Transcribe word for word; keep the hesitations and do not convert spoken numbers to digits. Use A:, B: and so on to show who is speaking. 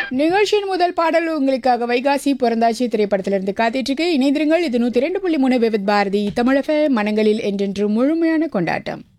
A: நிகழ்ச்சியின் முதல் பாடல் உங்களுக்காக வைகாசி பிறந்தாச்சி திரைப்படத்திலிருந்து காத்திட்டு இருக்கு. இணைந்திருங்கள். இது நூத்தி ரெண்டு புள்ளி மூணு விவித் பாரதி தமிழக மனங்களில் என்றென்று முழுமையான கொண்டாட்டம்.